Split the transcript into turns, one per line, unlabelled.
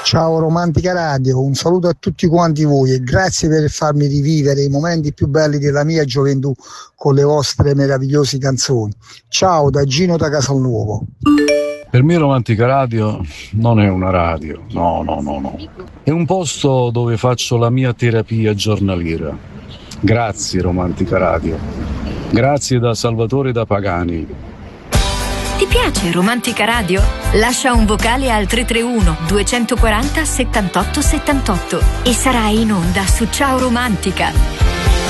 Ciao Romantica Radio, un saluto a tutti quanti voi e grazie per farmi rivivere i momenti più belli della mia gioventù con le vostre meravigliose canzoni. Ciao da Gino da Casalnuovo.
Per me Romantica Radio non è una radio, no. È un posto dove faccio la mia terapia giornaliera. Grazie Romantica Radio. Grazie da Salvatore da Pagani.
Ti piace Romantica Radio? Lascia un vocale al 331 240 78 78 e sarai in onda su Ciao Romantica.